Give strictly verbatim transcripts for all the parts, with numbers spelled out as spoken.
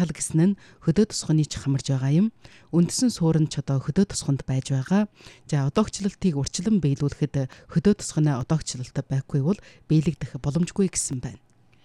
тал гэсэн нь хөдөө тосгоны ч хамарж байгаа юм. Үндсэн суурь нь ч одоо хөдөө тосгонд байж байгаа. За одоогчлолтыг урьдчилан биелүүлэхэд хөдөө тосгоны одоогчлолт байхгүй бол биелэгдэх боломжгүй гэсэн байна.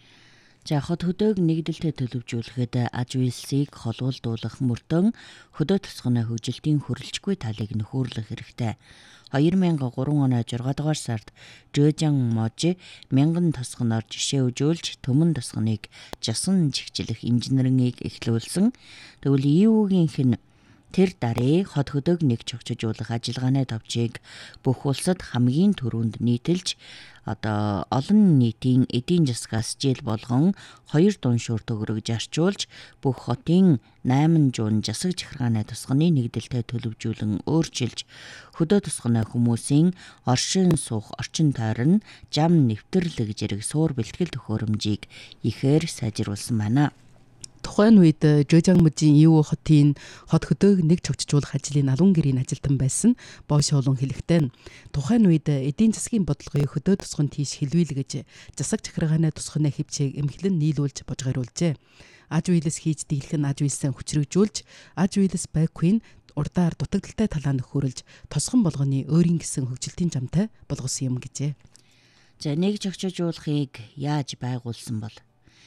За хот хөдөөг нэгдэлтэд төлөвжүүлэхэд аж үйлсийг холуулдуулах мөрдөн хөдөө тосгоны хөгжилтийн хөрөлжгүй талыг нөхөрлөх хэрэгтэй. хоёр мянган гурван оны жургаа дугаар сард Жөөжан Можи мянган тосгоноор жишээ өгүүлж төмөн тосгоныг жасан чигчлэх инженерингийг эхлүүлсэн. Тэгвэл и юу-гийнх нь тэр даруй хот хөдөөг нэг чогчжуулах ажиллагааны товчийг бүх улсад хамгийн түрүүнд нийтэлж одоо олон нийтийн эдийн засгаас жил болгон хоёр дуншуур төгрөг зарчуулж бүх хотын найман жуун засаг захиргааны тосгоны нэгдэлтэд төлөвжүүлэн өөрчилж хөдөө тосгоны хүмүүсийн оршин суух орчин тойрон зам нэвтрлэг зэрэг суур бэлтгэл төхөөрөмжийг ихээр сайжруулсан байна. Тухайн үед Жөөжан Можийн и юу хотын хот хөдөөг нэг чогчжуулах ажлын алуун гэрийн ажилтан байсан Боош олон хэлэхтэй. Тухайн үед эдийн засгийн бодлогыг хөдөө тосгонд тийш хэлвэлгэж засаг захиргааны тосгоны хэмжээг эмхлэн нийлүүлж божгаруулжээ. Аж үйлс хийж дийлэх нь аж үйлсээ хүчрэгжүүлж, аж үйлс байгүйн урдаар дутагдaltaй талаа нөхөрлж, тосгон болгоны өөрийн гэсэн хөгжилтийн замтай болгосон юм гэжээ. За нэг чогчжуулахыг яаж байгуулсан бол?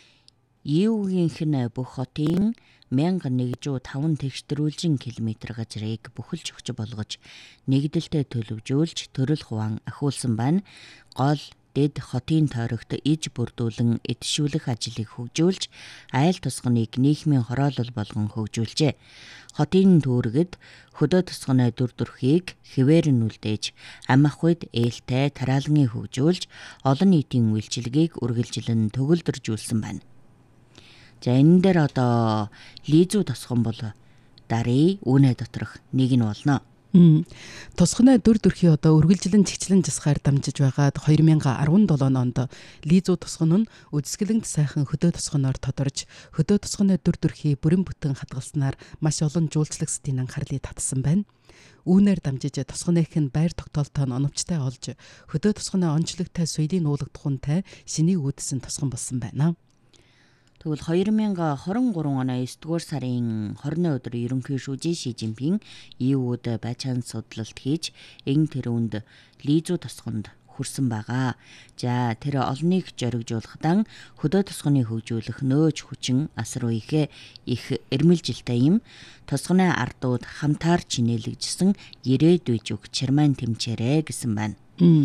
и юу-гийнх нь бүх хотын мянган нэгдүгээр таван тэгштрүүлжин километр газрыг бүхэлж өгч болгож нэгдэлтэд төлөвжүүлж төрөл хуваан ахиулсан байна. Гол дэд хотын тойрогт иж бүрдүүлэн итшүүлэх ажлыг хөгжүүлж айл тосгоныг нийгмийн хороолол болгон хөгжүүлжээ. Хотын түүргэд хөдөө тосгоны дүр төрхийг хэвээр нь үлдээж ам ах үед ээлтэй тараалгын хөгжүүлж олон нийтийн үйлчилгээг үргэлжлэн төгөлдржүүлсэн байна. За энэ дээр одоо лизүү тосгон бол даруй үүнэ доторх нэг нь болно. Тосгоны дүр төрхий одоо үргэлжлэн чигчлэн засгаар дамжиж байгаад хоёр мянган арван долоо онд лизүү тосгон нь үдсгэлэнт сайхан хөдөө тосгоноор тодорж хөдөө тосгоны дүр төрхий бүрэн бүтэн хадгалснаар маш олон жуулчлагчдын анхаарлыг татсан байна. Үүнээр дамжиж тосгоных нь байр тогтоолтоо нь оновчтой олж хөдөө тосгоны онцлогтой соёлын уулах тухантай шинийг үүдсэн тосгон болсон байна. Тэгвэл хоёр мянган хорин гурван оны есдүгээр сарын хорины өдөр ерөнхий шүүжээ Ши Жинпин и юу-д байцаан судлалт хийж эн тэрүүнд лизүү тосгонд хүрсэн байгаа. За тэр олныг зоригжуулахтан хөдөө тосгоны хөгжүүлэх нөөж хүчин асар үеийнхээ их эрмэлжилтэй юм. Тосгоны ардууд хамтаар чинээлэгжсэн ирээдүйж өг чармайн тэмчээрэ гэсэн байна.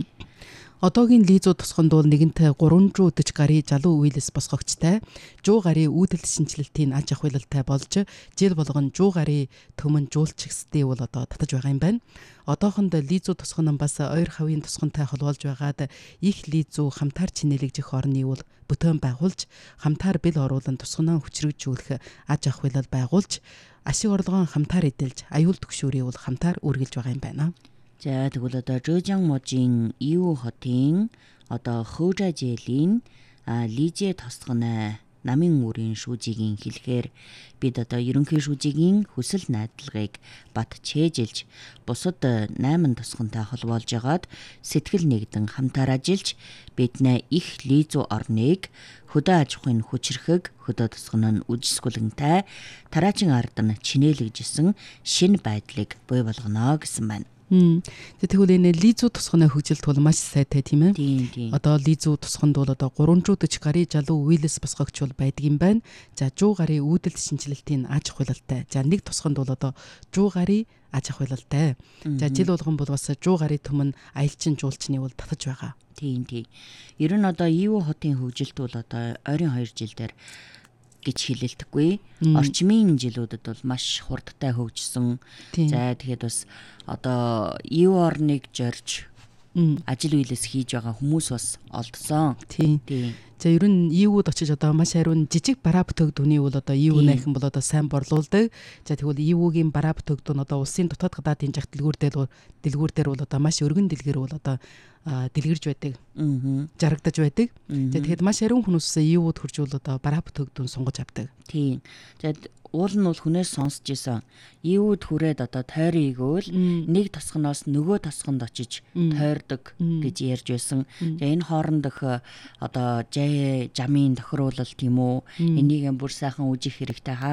Одоогийн лизүү тосгонд бол нэгэнтээ гуравдуй дэх гаруй залуу үйлс босгогчтой, жуу гаруй үүдэл шинжилэлтийн аж ахуйлалтай болж жил болгон жуу гаруй төмөн жуулчгсдээ бол одоо татаж байгаа юм байна. Одоохонд лизүү тосгон нь бас ойр хавийн тосгонтой холбоолж байгаад их лизүү хамтаар чинээлэгжих орны бол бүтээн байгуулж, хамтаар бэл оруулан тосгоноо хүчрэгжүүлэх аж ахуйлал байгуулж, ашиг орлогоо хамтаар эдэлж, аюул түгшүүрийг бол хамтаар үргэлж байгаа юм байна. За тэгвэл одоо Жөөжан Можийн и юу хотын одоо Хөөжа жээлийн лизээ тосгоны намын үрийн шүүжигийн хэлэхээр бид одоо ерөнхий шүүжигийн хүсэл найдлагыг бат чээжилж бусад найман тосгонтой холбоолж агаад сэтгэл нэгдэн хамтаар ажиллаж биднээ их лизүү орныг хөдөө аж ахуйн хүчрэхэг хөдөө тосгон нь үжисгүлэнтэй тараачин ард нь чинээлэгжсэн шинэ байдлыг бий болгоно гэсэн байна. Тэгвэл энэ лизүү тосгоны хөгжилт бол маш сайтай тийм ээ. Одоо лизүү тосгонд бол одоо гуравдуй дэх гаруй залуу үйлс босгогч бол байдаг юм байна. За жуу гаруй үүдэлт шинжилэлтийн аж ахуйлалтай. За нэг тосгонд бол одоо жуу гаруй аж ахуйлалтай. За жил болгон бол бас жуу гаруй төмөн аялчин жуулчны бол татаж байгаа. Тийм тийм. Ер нь одоо и юу хотын хөгжилт бол одоо ойрын хоёр жилдээр гэж хэлэлдэггүй. Орчмын жилүүдэд бол маш хурдтай хөгжсөн. За тэгэхэд бас одоо и юу орныг зорж ажил үйлс хийж байгаа хүмүүс бас олдсон. Тийм. За ер нь и юуд очиж одоо маш хариун жижиг бараа бүтээгдэхүүний бол одоо и юу найхан бол одоо сайн борлуулдаг. За тэгвэл и юугийн бараа бүтээгдэхүүн одоо улсын дотоод гадаадын жагт дэлгүүрдээ дэлгүүрдэр бол одоо маш өргөн дэлгэр бол одоо дэлгэрж байдаг. Аа. Жаргадаж байдаг. За тэгэхэд маш хариун хүмүүс и юуд хурж бол одоо бараа бүтээгдэхүүн сонгож авдаг. Тийм. За уул нь бол хүнээс сонсч исэн. и юуд хүрээд одоо тойрон игөөл нэг тосгоноос нөгөө тосгонд очиж тойрдог гэж ярьж байсан. За энэ хоорондох одоо жамын тохируулалт юм уу? Энийг бүр сайхан үжих хэрэгтэй.